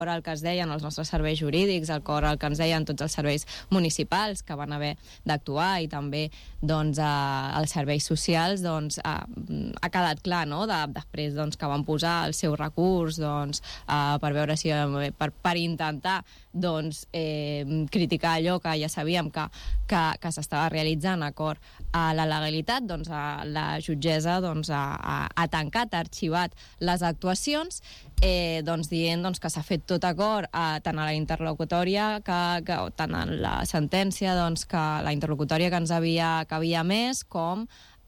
el que es deien els nostres serveis jurídics, el que ens deien tots els serveis municipals que van haver d'actuar i també doncs, els serveis socials, doncs, ha quedat clar, no? Després doncs, que van posar el seu recurs doncs, per veure si per intentar doncs, criticar allò que ja sabíem que s'estava realitzant d'acord a la legalitat, doncs, la jutgessa doncs, ha tancat, ha arxivat les actuacions, doncs, dient doncs, que s'ha fet tot acord tant a la interlocutòria tant a la sentència doncs, que la interlocutòria que havia emès com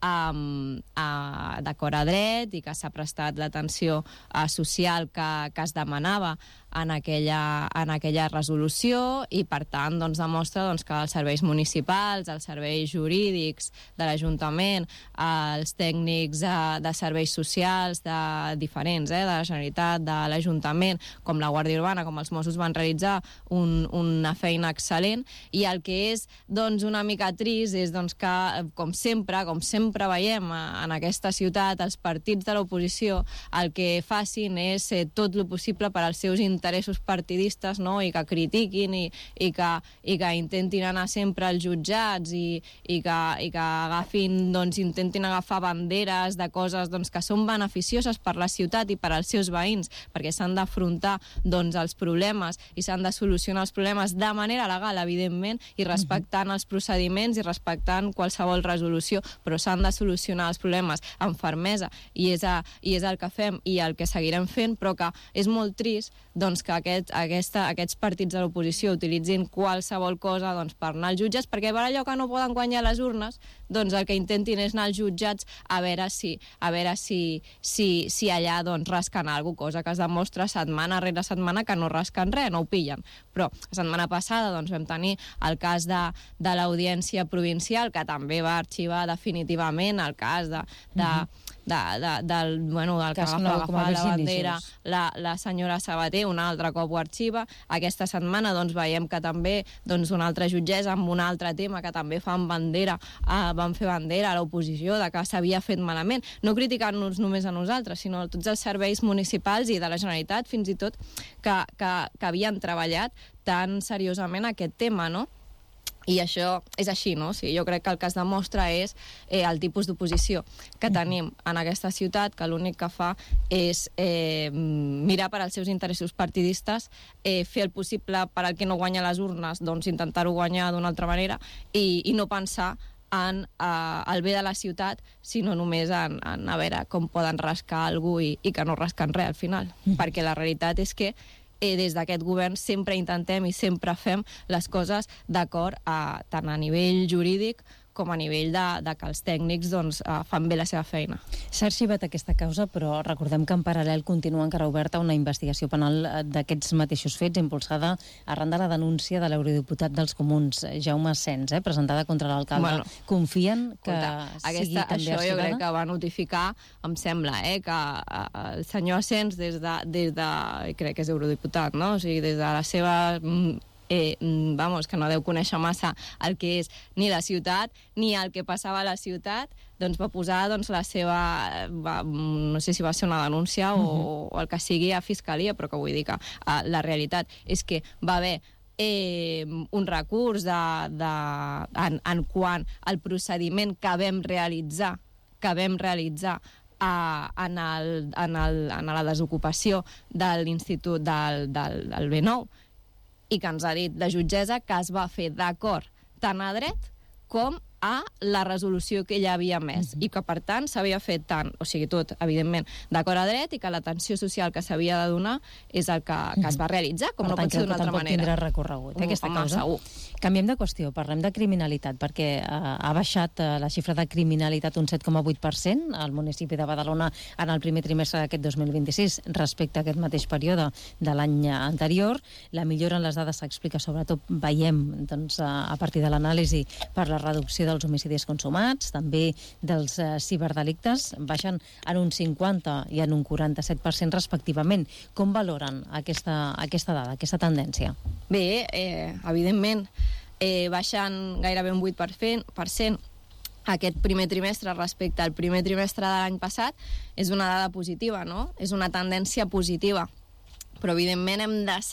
d'acord a dret i que s'ha prestat l'atenció social que es demanava en aquella resolució i, per tant, doncs, demostra doncs, que els serveis municipals, els serveis jurídics de l'Ajuntament, els tècnics de serveis socials diferents, de la Generalitat, de l'Ajuntament, com la Guàrdia Urbana, com els Mossos, van realitzar una feina excel·lent, i el que és doncs, una mica trist és doncs, que, com sempre veiem en aquesta ciutat, els partits de l'oposició el que facin és tot el possible per als seus interessos partidistes, no? I que critiquin i que intentin anar sempre als jutjats i que agafin, doncs, intentin agafar banderes de coses doncs, que són beneficioses per la ciutat i per als seus veïns, perquè s'han d'afrontar doncs, els problemes i s'han de solucionar els problemes de manera legal, evidentment, i respectant els procediments i respectant qualsevol resolució, però s'han de solucionar els problemes amb fermesa i és el que fem i el que seguirem fent, però que és molt trist doncs, que aquests partits de l'oposició utilitzin qualsevol cosa doncs, per anar als jutjats, perquè per allò que no poden guanyar les urnes, doncs el que intentin és anar als jutjats a veure si allà doncs, rasquen alguna cosa, que es demostra setmana rere setmana que no rasquen res, no ho pillen. Però la setmana passada doncs, vam tenir el cas de l'Audiència Provincial, que també va arxivar definitivament el cas del que va agafar la bandera la senyora Sabater, un altre cop ho arxiva. Aquesta setmana doncs, veiem que també doncs, una altra jutgessa amb un altre tema que també van fer bandera a l'oposició de que s'havia fet malament, no criticant-nos només a nosaltres, sinó a tots els serveis municipals i de la Generalitat fins i tot que havien treballat tan seriosament aquest tema, no? I això és així, no? O sigui, jo crec que el que es demostra és el tipus d'oposició que tenim en aquesta ciutat, que l'únic que fa és mirar per als seus interessos partidistes, fer el possible per al que no guanya les urnes, doncs intentar-ho guanyar d'una altra manera i no pensar en el bé de la ciutat, sinó només en a veure com poden rascar algú i que no rasquen res al final. Perquè la realitat és que des d'aquest govern sempre intentem i sempre fem les coses d'acord tant a nivell jurídic com a nivell de que els tècnics doncs, fan bé la seva feina. S'ha arxivat aquesta causa, però recordem que en paral·lel continua encara oberta una investigació penal d'aquests mateixos fets, impulsada arran de la denúncia de l'eurodiputat dels Comuns, Jaume Asens, presentada contra l'alcalde. Bueno, confien que sigui també arxivada? Això jo crec que va notificar, em sembla, que el senyor Asens, des de crec que és eurodiputat, no? O sigui, des de la seva... que no deu conèixer massa el que és ni la ciutat ni el que passava a la ciutat, doncs va posar doncs, la seva no sé si va ser una denúncia o el que sigui a Fiscalia, però que vull dir que la realitat és que va haver un recurs en quant al procediment que vam realitzar en la desocupació de l'Institut del B9, i que ens ha dit la jutgessa que es va fer d'acord tant a dret com a la resolució que ella havia emès i que, per tant, s'havia fet tant, o sigui, tot, evidentment, d'acord a dret i que l'atenció social que s'havia de donar és el que es va realitzar, com no pot ser d'una altra manera. Per tant, que tindrà recorregut, aquesta causa. Canviem de qüestió, parlem de criminalitat, perquè ha baixat la xifra de criminalitat un 7,8% al municipi de Badalona en el primer trimestre d'aquest 2026 respecte a aquest mateix període de l'any anterior. La millora en les dades s'explica, sobretot, veiem, doncs, a partir de l'anàlisi per la reducció dels homicidis consumats, també dels ciberdelictes, baixen en un 50 i en un 47% respectivament. Com valoren aquesta dada, aquesta tendència? Bé, evidentment, baixen gairebé un 8% aquest primer trimestre respecte al primer trimestre de l'any passat. És una dada positiva, no? És una tendència positiva. però evidentment hem de